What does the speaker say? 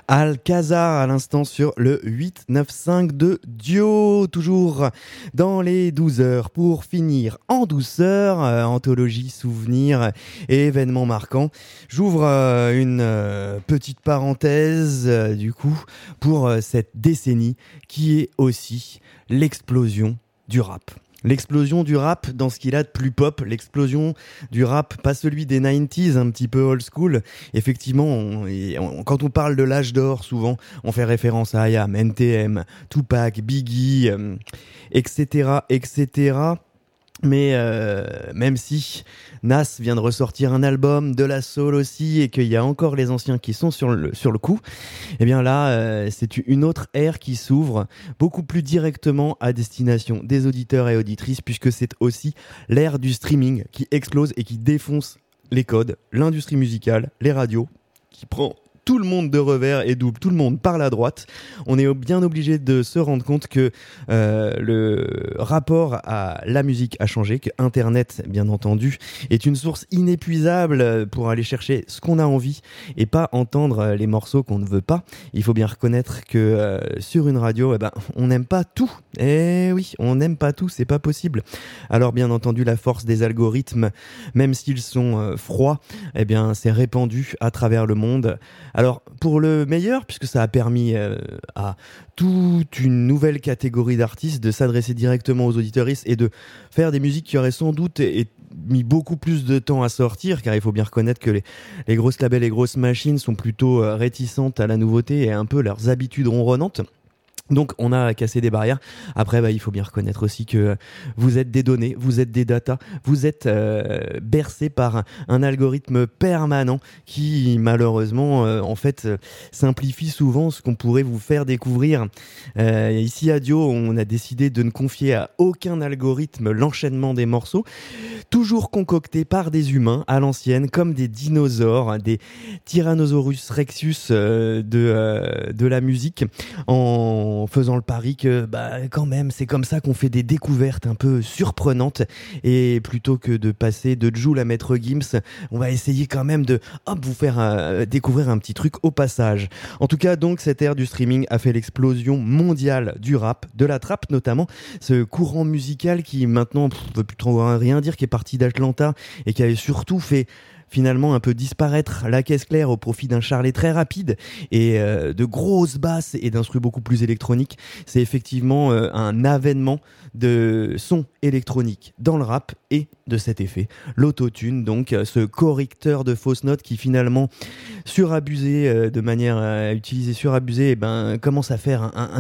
Alcazar à l'instant sur le 8-9-5 de Dio, toujours dans les 12 heures pour finir en douceur, anthologie, souvenirs et événements marquants. J'ouvre une petite parenthèse du coup pour cette décennie qui est aussi l'explosion du rap. L'explosion du rap dans ce qu'il a de plus pop, l'explosion du rap, pas celui des 90s, un petit peu old school. Effectivement, quand on parle de l'âge d'or, souvent, on fait référence à IAM, NTM, Tupac, Biggie, etc., etc. Mais même si Nas vient de ressortir un album, de la soul aussi, et qu'il y a encore les anciens qui sont sur le coup, eh bien là, c'est une autre ère qui s'ouvre beaucoup plus directement à destination des auditeurs et auditrices, puisque c'est aussi l'ère du streaming qui explose et qui défonce les codes, l'industrie musicale, les radios, qui prend tout le monde de revers et double tout le monde par la droite. On est bien obligé de se rendre compte que le rapport à la musique a changé, que Internet, bien entendu, est une source inépuisable pour aller chercher ce qu'on a envie et pas entendre les morceaux qu'on ne veut pas. Il faut bien reconnaître que sur une radio, on n'aime pas tout. Eh oui, on n'aime pas tout, c'est pas possible. Alors bien entendu, la force des algorithmes, même s'ils sont froids, eh bien c'est répandu à travers le monde. Alors, pour le meilleur, puisque ça a permis à toute une nouvelle catégorie d'artistes de s'adresser directement aux auditeuristes et de faire des musiques qui auraient sans doute mis beaucoup plus de temps à sortir, car il faut bien reconnaître que les grosses labels et grosses machines sont plutôt réticentes à la nouveauté et un peu leurs habitudes ronronnantes. Donc on a cassé des barrières. Après il faut bien reconnaître aussi que vous êtes des données, vous êtes des datas, vous êtes bercés par un algorithme permanent qui malheureusement simplifie souvent ce qu'on pourrait vous faire découvrir. Ici à Dio, on a décidé de ne confier à aucun algorithme l'enchaînement des morceaux, toujours concoctés par des humains à l'ancienne, comme des dinosaures, des Tyrannosaurus Rexus de la musique, en faisant le pari que quand même c'est comme ça qu'on fait des découvertes un peu surprenantes, et plutôt que de passer de Jul à Maître Gims, on va essayer quand même de vous faire découvrir un petit truc au passage. En tout cas, donc, cette ère du streaming a fait l'explosion mondiale du rap, de la trap notamment, ce courant musical qui maintenant veut plus trop rien dire, qui est parti d'Atlanta et qui avait surtout fait finalement un peu disparaître la caisse claire au profit d'un charlet très rapide et de grosses basses et d'instruments beaucoup plus électroniques. C'est effectivement un avènement de son électronique dans le rap et de cet effet, l'autotune, donc ce correcteur de fausses notes qui finalement surabusé de manière à utiliser surabusé, commence à faire un